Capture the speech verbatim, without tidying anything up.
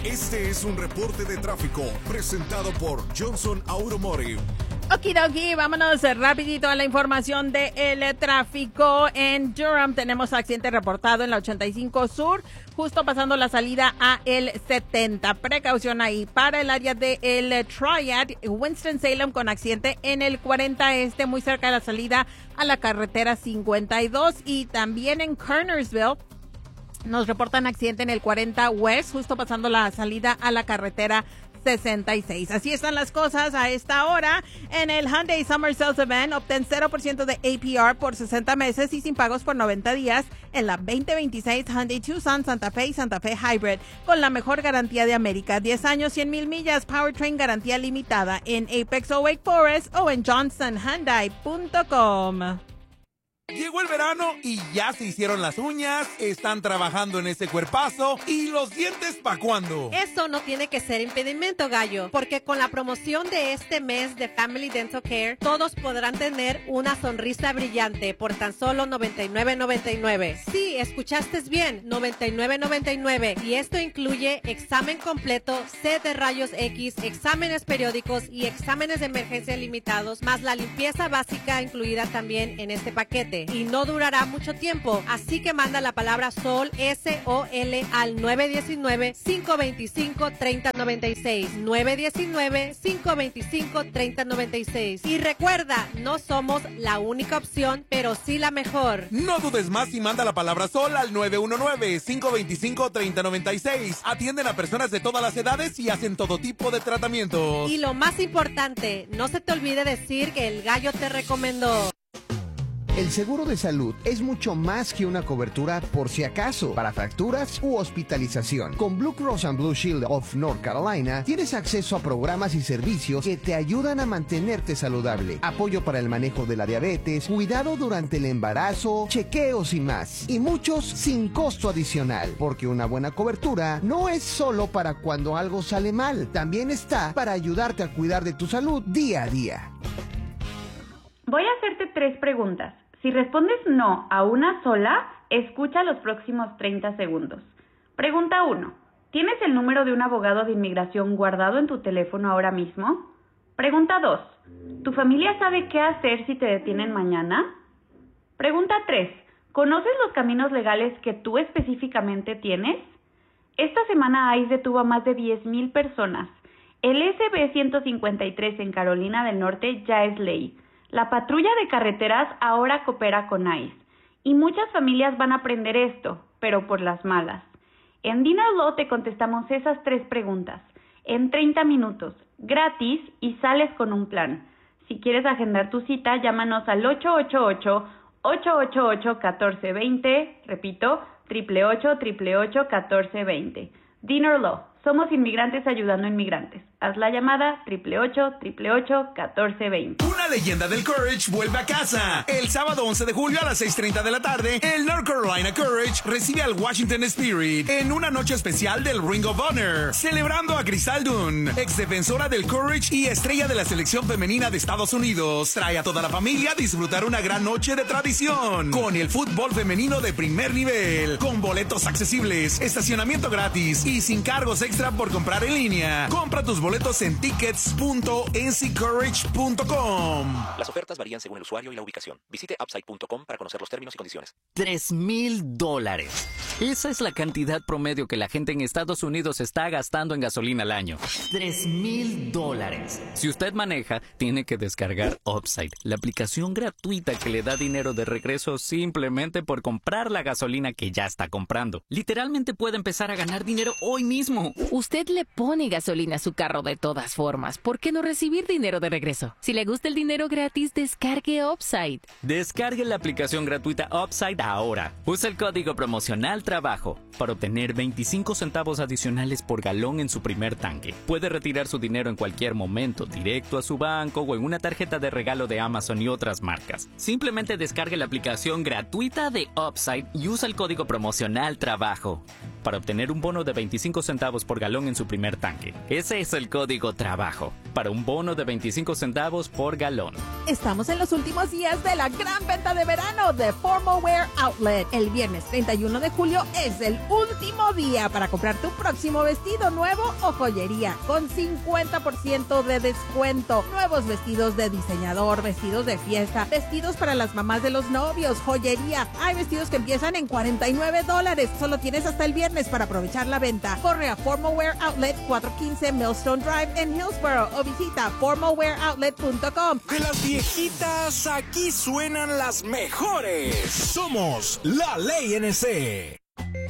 Este es un reporte de tráfico presentado por Johnson Automotive. Okidoki, vámonos rapidito a la información del de tráfico. En Durham tenemos accidente reportado en la ochenta y cinco Sur, justo pasando la salida a el setenta. Precaución ahí para el área de el Triad, Winston-Salem, con accidente en el cuarenta Este, muy cerca de la salida a la carretera cincuenta y dos. Y también en Kernersville nos reportan accidente en el cuarenta West, justo pasando la salida a la carretera sesenta y seis. Así están las cosas a esta hora. En el Hyundai Summer Sales Event, obtén cero por ciento de A P R por sesenta meses y sin pagos por noventa días en la veinte veintiséis Hyundai Tucson, Santa Fe y Santa Fe Hybrid, con la mejor garantía de América. diez años, cien mil millas, powertrain garantía limitada en Apex o Wake Forest o en johnson hyundai punto com. Llegó el verano y ya se hicieron las uñas, están trabajando en ese cuerpazo y los dientes ¿pa' cuándo? Eso no tiene que ser impedimento, gallo, porque con la promoción de este mes de Family Dental Care, todos podrán tener una sonrisa brillante por tan solo noventa y nueve noventa y nueve. Sí, escuchaste bien, noventa y nueve noventa y nueve, y esto incluye examen completo, set de rayos X, exámenes periódicos y exámenes de emergencia limitados, más la limpieza básica incluida también en este paquete. Y no durará mucho tiempo, así que manda la palabra SOL, S O L, al nueve uno nueve, cinco dos cinco, tres cero nueve seis, nueve uno nueve, cinco dos cinco, tres cero nueve seis. Y recuerda, no somos la única opción, pero sí la mejor. No dudes más y manda la palabra SOL al nueve uno nueve, cinco dos cinco, tres cero nueve seis. Atienden a personas de todas las edades y hacen todo tipo de tratamientos. Y lo más importante, no se te olvide decir que el gallo te recomendó. El seguro de salud es mucho más que una cobertura por si acaso para fracturas u hospitalización. Con Blue Cross and Blue Shield of North Carolina tienes acceso a programas y servicios que te ayudan a mantenerte saludable. Apoyo para el manejo de la diabetes, cuidado durante el embarazo, chequeos y más. Y muchos sin costo adicional, porque una buena cobertura no es solo para cuando algo sale mal, también está para ayudarte a cuidar de tu salud día a día. Voy a hacerte tres preguntas. Si respondes no a una sola, escucha los próximos treinta segundos. Pregunta uno. ¿Tienes el número de un abogado de inmigración guardado en tu teléfono ahora mismo? Pregunta dos. ¿Tu familia sabe qué hacer si te detienen mañana? Pregunta tres. ¿Conoces los caminos legales que tú específicamente tienes? Esta semana ICE detuvo a más de diez mil personas. El S B ciento cincuenta y tres en Carolina del Norte ya es ley. La patrulla de carreteras ahora coopera con ICE y muchas familias van a aprender esto, pero por las malas. En Dinner Law te contestamos esas tres preguntas en treinta minutos, gratis y sales con un plan. Si quieres agendar tu cita, llámanos al ocho ocho ocho, ocho ocho ocho, uno cuatro dos cero, repito, ocho ocho ocho, ocho ocho ocho, uno cuatro dos cero. Dinner Law. Somos inmigrantes ayudando a inmigrantes. Haz la llamada ocho ocho ocho, ocho ocho ocho, uno cuatro dos cero. Una leyenda del Courage vuelve a casa. El sábado once de julio a las seis treinta de la tarde, el North Carolina Courage recibe al Washington Spirit en una noche especial del Ring of Honor, celebrando a Crystal Dunn, ex defensora del Courage y estrella de la selección femenina de Estados Unidos. Trae a toda la familia a disfrutar una gran noche de tradición con el fútbol femenino de primer nivel, con boletos accesibles, estacionamiento gratis y sin cargos extra por comprar en línea. Compra tus boletos en tickets punto n c courage punto com. Las ofertas varían según el usuario y la ubicación. Visite upside punto com para conocer los términos y condiciones. Tres mil dólares. Esa es la cantidad promedio que la gente en Estados Unidos está gastando en gasolina al año. Tres mil dólares. Si usted maneja, tiene que descargar Upside, la aplicación gratuita que le da dinero de regreso simplemente por comprar la gasolina que ya está comprando. Literalmente puede empezar a ganar dinero hoy mismo. Usted le pone gasolina a su carro de todas formas. ¿Por qué no recibir dinero de regreso? Si le gusta el dinero gratis, descargue Upside. Descargue la aplicación gratuita Upside ahora. Usa el código promocional TRABAJO para obtener veinticinco centavos adicionales por galón en su primer tanque. Puede retirar su dinero en cualquier momento, directo a su banco o en una tarjeta de regalo de Amazon y otras marcas. Simplemente descargue la aplicación gratuita de Upside y usa el código promocional TRABAJO. para obtener un bono de veinticinco centavos por galón en su primer tanque. Ese es el código TRABAJO, para un bono de veinticinco centavos por galón. Estamos en los últimos días de la gran venta de verano de Formal Wear Outlet. El viernes treinta y uno de julio es el último día para comprar tu próximo vestido nuevo o joyería con cincuenta por ciento de descuento. Nuevos vestidos de diseñador, vestidos de fiesta, vestidos para las mamás de los novios, joyería. Hay vestidos que empiezan en cuarenta y nueve dólares. Solo tienes hasta el viernes para aprovechar la venta. Corre a Formal Wear Outlet cuatrocientos quince Millstone Drive en Hillsboro o visita formal wear outlet punto com. De las viejitas, aquí suenan las mejores. Somos La Ley N C.